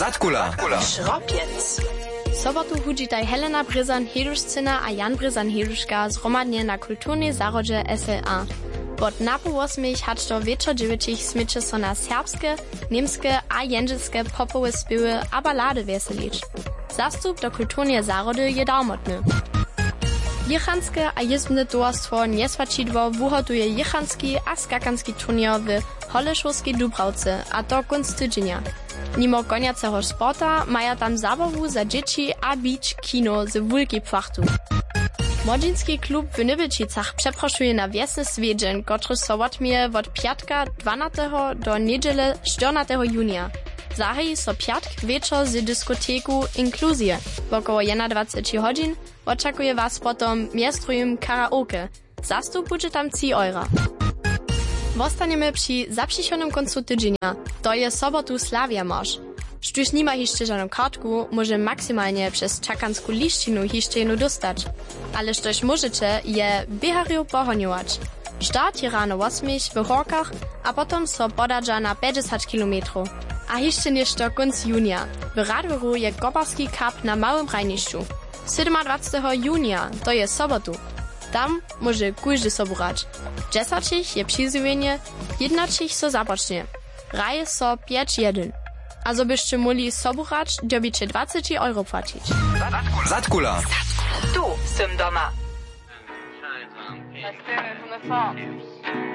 Zatkula. Szropiec. Sobotu hudžitaj Helena Bryzan-Hedušcina a Jan Bryzan-Heduška zhromadnie na kulturnej zarodze SLA. Od napu 8 hač do wieczor 9 smyče so na serbske, niemskie a jędrzyskie popowe spiewy a balady weselić. Zastup do kulturnej zarody je darmotny. Jichanskie a jizbne towarstwo Niesvačidło wuhotuje jichanski a skakanski turnier w Holešovskej Dubravce, a to konc tydzienia. Mimo koniaceho sporta maja tam zabawu za dzieci a beach kino z wulki płachtu. Młodzieński klub w Nybelčicach przeproszuje na wiesny swiedzień, który so odmije od piatka 12 do niedziele 14 junia. Zahají so piatk wieczor z dyskoteku Inkluzje. Wokoło 21 godzin oczekuje was potom miestrujem karaoke. Zastup będzie tam 3 €. Wostaniemy przy zapřišenym końcu tydzienia. To jest sobotu Slavia Marsz. Sztuż nie ma jeszcze żadną kartku, może maksymalnie przez czakanską liścinu jeszcze jedną dostać. Ale sztoś możecie je biehario pohoniować. Start je rano 8 w Horkach, a potom so podadża na 50 km. A jeszcze nieszto konc junia. W Radworu je Koparski Cup na Małym Rajniszczu. 27 junia, to jest sobotu. Tam może każdy soborać. 10 je przyzwienie, 11 so zapocznie. Raje so 5-1. A zo byście mogli soborać, dobicie 20 € płacić. Zatkula. Tu, sym doma. Scheiße.